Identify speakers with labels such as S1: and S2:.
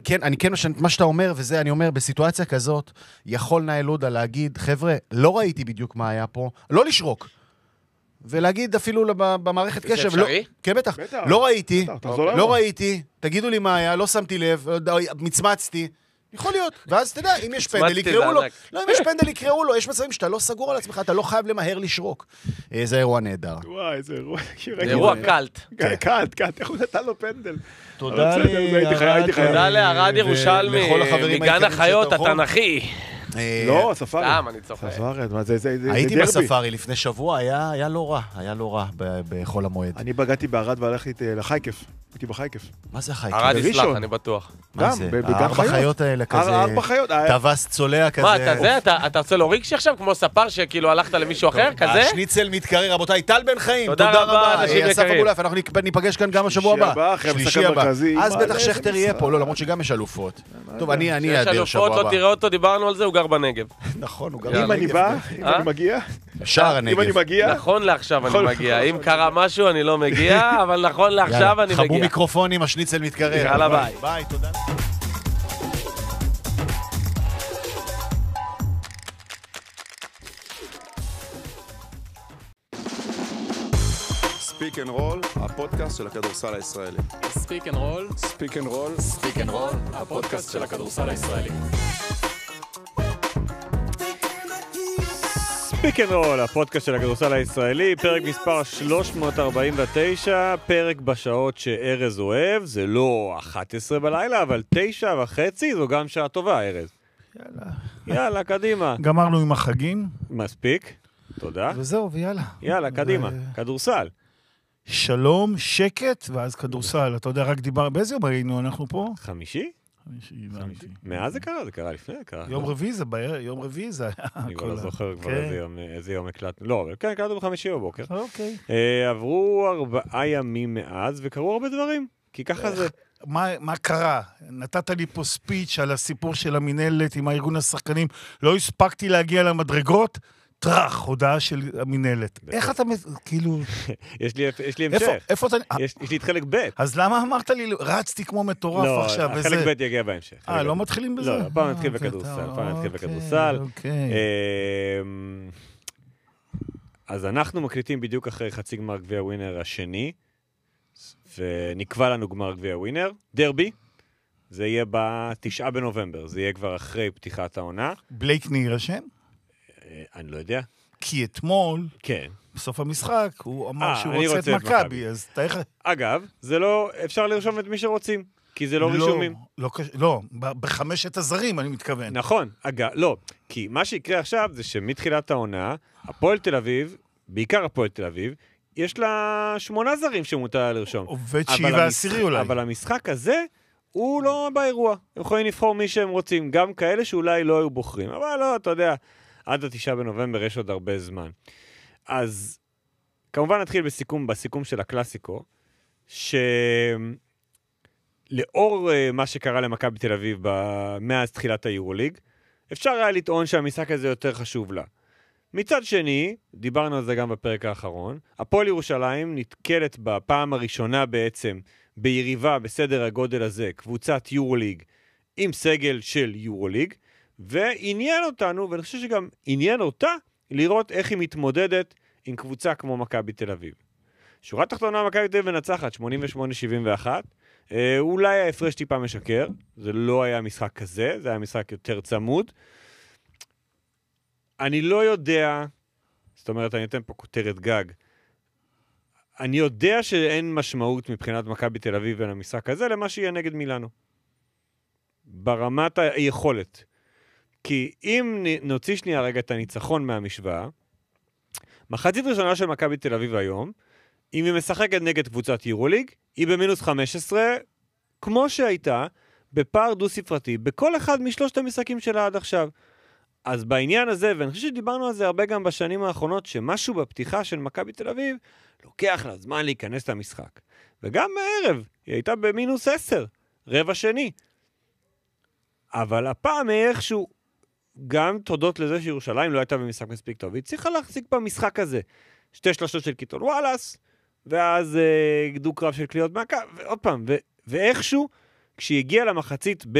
S1: כן, מה שאתה אומר, וזה אני אומר, בסיטואציה כזאת, יכול נאי לודה להגיד, חבר'ה, לא ראיתי בדיוק מה היה פה, לא לשרוק. ולהגיד אפילו במערכת קשב,
S2: אפשרי?
S1: כן, בטח, לא ראיתי, תגידו לי מה היה, לא שמתי לב, מצמצתי, יכול להיות, ואז תדע, אם יש פנדל, יקראו לו, לא, אם יש פנדל, יקראו לו, יש מצבים שאתה לא סגור על עצמך, אתה לא חייב למהר לשרוק. זה אירוע נהדר.
S3: וואי, איזה אירוע.
S2: זה אירוע קלט.
S3: קלט, איך הוא נתן לו פנדל?
S1: תודה
S2: לערד ירושלמי, מגן החיות התנ"כי.
S3: לא, ספארי.
S2: אני צוחק.
S1: הייתי בספארי לפני שבוע, היה לא רע בחול המועד.
S3: אני בגעתי בערד והלכתי לחייקף. הייתי בחייקף.
S1: מה זה החייקף?
S2: ערד יסלח, אני בטוח.
S1: מה זה? הארבע חיות האלה כזה, טווס צולע כזה.
S2: מה, אתה רוצה להוריג עכשיו כמו ספר שכאילו הלכת למישהו אחר כזה?
S1: השניצל מתקרר, רבותיי, טל בן חיים,
S2: תודה רבה, אנשים
S1: אסף
S2: יקרים.
S1: אבולף, אנחנו ניפגש כאן גם השבוע הבא.
S3: שלישי הבא.
S1: אז בטח שכתר יהיה פה, לא, למרות שגם יש אלופות. טוב, אני אעדר שבוע הבא.
S2: לא תראה אותו, דיברנו על זה, הוא גר בנגב.
S1: נכון, הוא גר בנגב.
S3: אם אני בא, אם אני מגיע.
S1: שער הנגב.
S3: אם אני מגיע.
S2: נכון לעכשיו אני מגיע. אם קרה משהו אני לא מגיע, אבל נכון לעכשיו אני מגיע.
S1: חבו מיקרופונים, השניצל מתקרר.
S2: יאללה, ביי.
S1: ביי, תודה.
S4: ספיק אנד רול, הפודקאסט של הכדורסל הישראלי.
S5: ספיק אנד רול,
S4: ספיק אנד רול,
S5: ספיק אנד רול, הפודקאסט של הכדורסל הישראלי.
S6: ספיק אנד רול, הפודקאסט של הכדורסל הישראלי, פרק מספר 349, פרק בשעות שארז אוהב, זה לא 11 בלילה, אבל 9:30, זו גם שעה טובה, ארז. יאללה, קדימה.
S7: גמרנו עם החגים.
S6: מספיק, תודה.
S7: וזהו, ויאללה.
S6: יאללה, קדימה, כדורסל.
S7: שלום, שקט, ואז כדורסל. אתה יודע, רק דיבר, באיזה יום היינו אנחנו פה?
S6: חמישי?
S7: הבנתי.
S6: מאז זה קרה? זה קרה לפני?
S7: יום רביעי זה בערב, יום רביעי זה היה.
S6: אני כבר לא זוכר כבר איזה יום הקלטנו. לא, אבל כן, הקלטנו בחמישי בבוקר.
S7: אוקיי.
S6: עברו 4 ימים מאז, וקרו הרבה דברים, כי ככה זה.
S7: מה קרה? נתת לי פה ספיץ' על הסיפור של המנהלת עם הארגון השחקנים, לא הספקתי להגיע למדרגות, טרח, הודעה של המנהלת. איך אתה, כאילו...
S6: יש לי המשך.
S7: איפה אתה...
S6: יש לי את חלק ב'.
S7: אז למה אמרת לי, רצתי כמו מטורף עכשיו, וזה...
S6: לא, החלק ב' יגיע בהמשך.
S7: לא מתחילים בזה?
S6: לא, פעם נתחיל בכדורסל. אז אנחנו מקליטים בדיוק אחרי חצי גמר גביע ווינר השני, ונקבע לנו גמר גביע ווינר, דרבי, זה יהיה ב9 בנובמבר, זה יהיה כבר אחרי פתיחת העונה.
S7: בלייק יירשם?
S6: אני לא יודע.
S7: כי אתמול,
S6: כן.
S7: בסוף המשחק, הוא אמר שהוא רוצה את מכבי, אז אתה איך...
S6: אגב, זה לא, אפשר לרשום את מי שרוצים, כי זה לא רישומים.
S7: לא, בחמשת הזרים אני מתכוון.
S6: נכון, אגב, לא, כי מה שיקרה עכשיו זה שמתחילת העונה, הפועל תל אביב, בעיקר הפועל תל אביב, יש לה 8 זרים שמותר לרשום.
S7: עובד 7 10 אולי.
S6: אבל המשחק הזה, הוא לא באירוע. הם יכולים לבחור מי שהם רוצים, גם כאלה שאולי לא היו בוחרים. אבל לא, אתה יודע, עד 9 בנובמבר יש עוד הרבה זמן. אז כמובן נתחיל בסיכום של הקלאסיקו, שלאור מה שקרה למכבי תל אביב מאז תחילת היורוליג, אפשר היה לטעון שהמשחק הזה יותר חשוב לה. מצד שני, דיברנו על זה גם בפרק האחרון, הפועל ירושלים נתקלת בפעם הראשונה בעצם ביריבה בסדר הגודל הזה, קבוצת יורוליג עם סגל של יורוליג, ועניין אותנו, ואני חושב שגם עניין אותה, לראות איך היא מתמודדת עם קבוצה כמו מכבי תל אביב. שורה תחתונה, מכבי תל אביב מנצחת 88-71, אולי ההפרש טיפה משקר, זה לא היה משחק כזה, זה היה משחק יותר צמוד. אני לא יודע, זאת אומרת, אני אתן פה כותרת גג, אני יודע שאין משמעות מבחינת מכבי תל אביב בין המשחק הזה למה שיהיה נגד מילאנו. ברמת היכולת. כי אם נוציא שנייה רגע את הניצחון מהמשוואה, מחצית ראשונה של מכבי תל אביב היום, אם היא משחקת נגד קבוצת יורוליג, היא במינוס 15, כמו שהייתה, בפער דו-ספרתי, בכל אחד משלושת המשחקים שלה עד עכשיו. אז בעניין הזה, ואני חושב שדיברנו על זה הרבה גם בשנים האחרונות, שמשהו בפתיחה של מכבי תל אביב, לוקח לה זמן להיכנס למשחק. וגם בערב, היא הייתה במינוס 10, רבע שני. אבל הפעם איכשהו, גם תודות לזה שירושלים לא הייתה במשחק מספיק טוב, היא צריכה להחזיק במשחק הזה. 2 שלשות של קיטון וואלאס, ואז דו קרב של קליעות מעקה, ועוד פעם, ואיכשהו, כשהיא הגיעה למחצית